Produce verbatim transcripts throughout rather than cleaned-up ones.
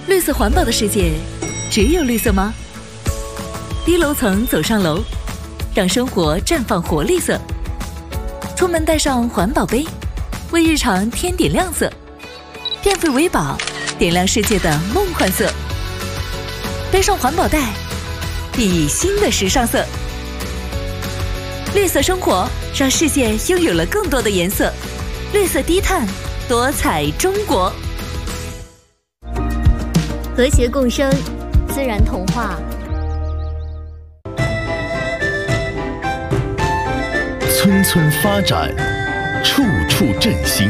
绿色环保的世界，只有绿色吗？低楼层走上楼，让生活绽放活力色。出门带上环保杯，为日常添点亮色。电费为宝，点亮世界的梦幻色。背上环保袋，熠熠新的时尚色。绿色生活，让世界拥有了更多的颜色。绿色低碳，多彩中国。 和谐共生，自然童话。 村村发展，处处振兴。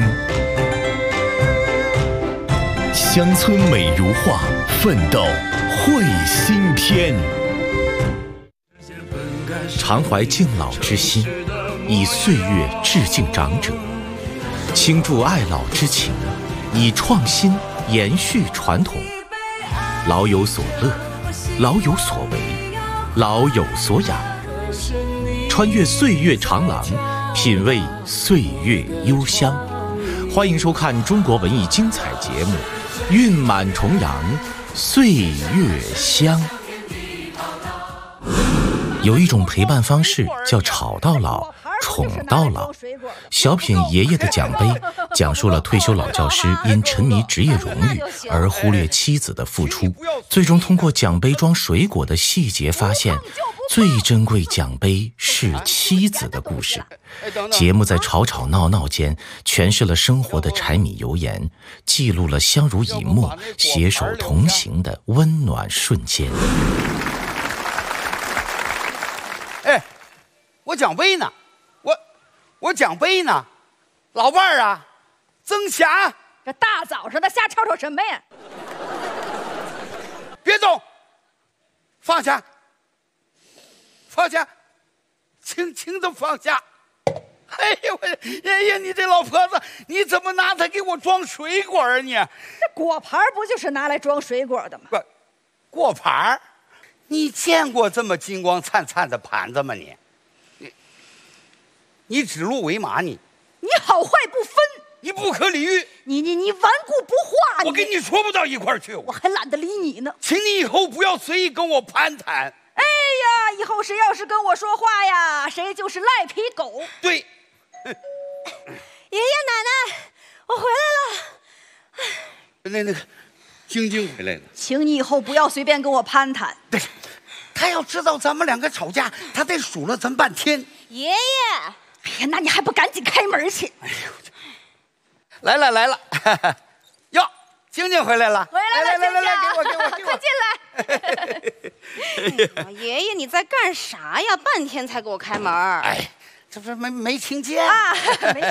乡村美如画，奋斗绘新篇。 常怀敬老之心，以岁月致敬长者；倾注爱老之情，以创新延续传统。老有所乐，老有所为，老有所养。穿越岁月长廊，品味岁月幽香。欢迎收看中国文艺精彩节目《韵满重阳，岁月香》。有一种陪伴方式叫吵到老，宠到老。小品《爷爷的奖杯》讲述了退休老教师因沉迷职业荣誉而忽略妻子的付出，最终通过奖杯装水果的细节发现，最珍贵奖杯是妻子的故事。节目在吵吵闹闹间诠释了生活的柴米油盐，记录了相濡以沫、携手同行的温暖瞬间。 哎，我奖杯呢，我我奖杯呢，老伴儿啊，曾霞， 这大早上的瞎吵吵什么呀？ 别动，放下，放下，轻轻的放下。哎呀我，哎呀，你这老婆子，你怎么拿它给我装水果啊你？ 这果盘不就是拿来装水果的吗？ 不，果盘你见过这么金光灿灿的盘子吗你？你你指鹿为马你？ 你好坏不分， 你不可理喻， 你你你顽固不化， 我跟你说不到一块儿去， 我还懒得理你呢。 请你以后不要随意跟我攀谈。 哎呀，以后谁要是跟我说话呀，谁就是赖皮狗。 对， 爷爷奶奶，我回来了。 那那个晶晶回来了， 请你以后不要随便跟我攀谈。 对，他要知道咱们两个吵架，他得数落咱半天。 爷爷，哎呀，那你还不赶紧开门去？哎呦， 来了来了，哟，晶晶回来了， 回来了， 来来来来，给我给我给我， 快进来。爷爷，你在干啥呀？半天才给我开门。 哎，这不是没没听见啊？没